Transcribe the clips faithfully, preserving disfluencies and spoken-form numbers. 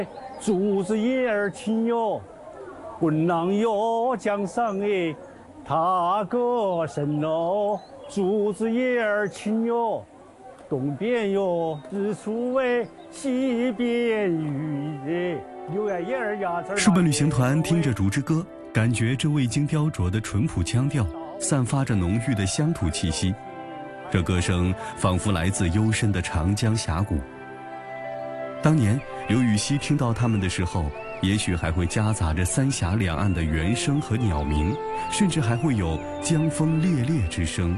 竹子叶儿轻哟，滚浪哟江上哎，踏歌声喽。竹子叶儿轻哟，东边哟日出哎，西边雨哎。柳叶叶儿呀。 书本旅行团听着《竹之歌》，感觉这未经雕琢的淳朴腔调，散发着浓郁的乡土气息。这歌声仿佛来自幽深的长江峡谷。当年刘禹锡听到他们的时候，也许还会夹杂着三峡两岸的猿声和鸟鸣，甚至还会有江风猎猎之声。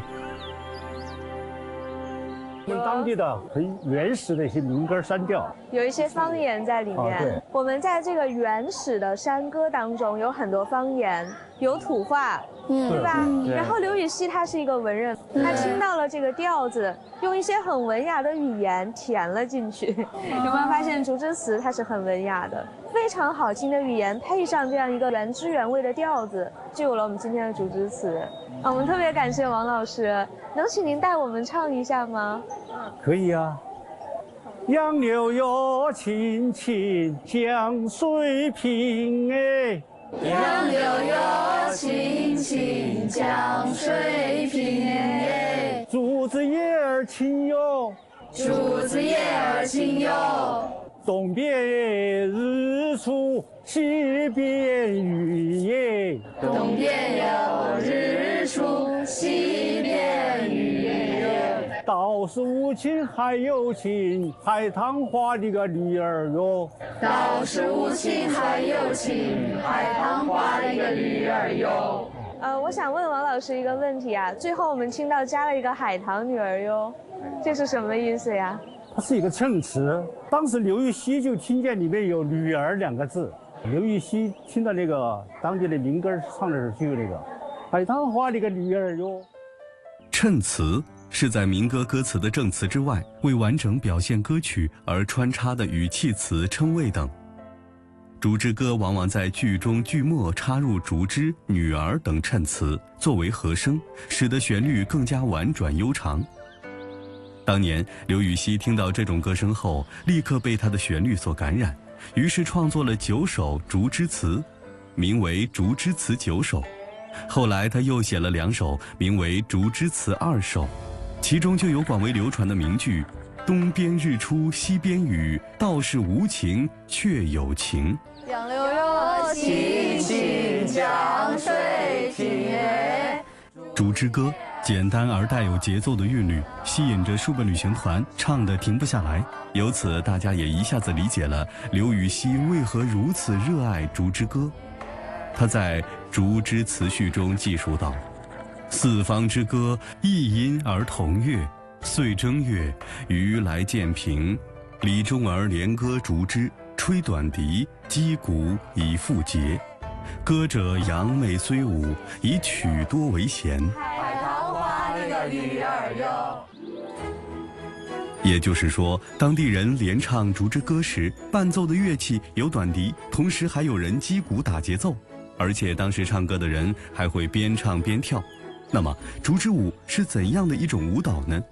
我们当地的很原始的一些民歌山调， 有一些方言在里面。 哦、对， 我们在这个原始的山歌当中有很多方言，有土话，嗯，对吧？嗯、然后刘禹锡他是一个文人，他听到了这个调子，用一些很文雅的语言填了进去。有没有发现竹枝词它是很文雅的，非常好听的语言，配上这样一个原汁原味的调子，就有了我们今天的竹枝词。啊，我们特别感谢王老师，能请您带我们唱一下吗？ 可以啊。杨柳哟青青江水平哎， 杨柳哟青青江水平哎， 竹子叶儿轻哟， 竹子叶儿轻哟， 东边日出西边雨耶， 东边有日出西边雨耶， 道是无情还有情，海棠花的个女儿哟， 道是无情还有情，海棠花的个女儿哟。 呃，我想问王老师一个问题啊，最后我们听到加了一个海棠女儿哟，这是什么意思呀？ 它是一个衬词，当时刘禹锡就听见里面有女儿两个字，刘禹锡听到那个当地的民歌唱的时候就有那个海棠花的个女儿哟。 衬词是在民歌歌词的正词之外，为完整表现歌曲而穿插的语气词、称谓等。竹之歌往往在句中句末插入竹枝、女儿等衬词作为和声，使得旋律更加婉转悠长。当年刘禹锡听到这种歌声后，立刻被它的旋律所感染，于是创作了九首竹枝词，名为《竹枝词九首》。后来他又写了两首，名为《竹枝词二首》，其中就有广为流传的名句：东边日出西边雨，道是无情却有情。 杨柳哟青青江水平哎。 竹之歌简单而带有节奏的韵律，吸引着书本旅行团唱得停不下来。由此，大家也一下子理解了刘禹锡为何如此热爱竹之歌。他在《竹枝词序》中记述道：四方之歌，异音而同乐，岁正月，余来渐平。李中儿连歌竹枝，吹短笛，击鼓以复节。歌者扬媚虽舞，以曲多为弦。 海棠花的个女儿哟。 也就是说，当地人连唱竹之歌时，伴奏的乐器有短笛，同时还有人击鼓打节奏，而且当时唱歌的人还会边唱边跳。那么，竹之舞是怎样的一种舞蹈呢？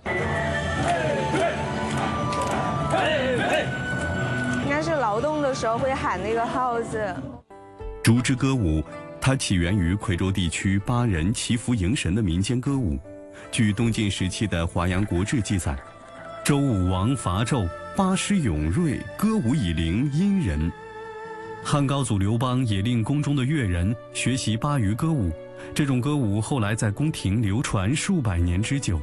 应该是劳动的时候会喊那个号子。 竹之歌舞，它起源于夔州地区巴人祈福迎神的民间歌舞。据东晋时期的《华阳国志》记载，周武王伐纣，巴师勇锐，歌舞以灵殷人。汉高祖刘邦也令宫中的乐人学习巴渝歌舞，这种歌舞后来在宫廷流传数百年之久。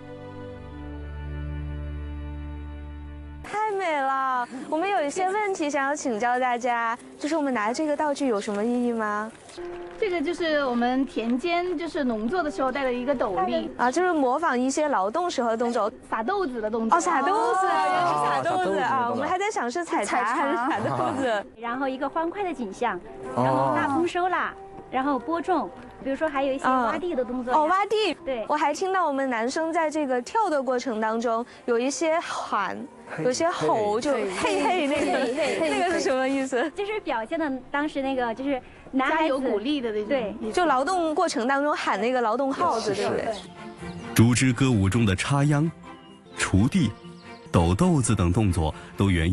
太美了！我们有一些问题想要请教大家，就是我们拿这个道具有什么意义吗？ 这个就是我们田间就是农作的时候戴的一个斗笠啊，就是模仿一些劳动时候的动作， 撒豆子的动作。 哦，撒豆子，原来是撒豆子啊！我们还在想是采采茶还是撒豆子。 然后一个欢快的景象，然后大丰收啦，然后播种，比如说还有一些挖地的动作。 哦，挖地。 对， 我还听到我们男生在这个跳的过程当中有一些喊，有些吼，就嘿嘿那个那个是什么意思？ 就是表现的当时那个就是男孩子有鼓励的那种。 对， 就劳动过程当中喊那个劳动号子，对不对？ 竹枝歌舞中的插秧、锄地、抖豆子等动作都源于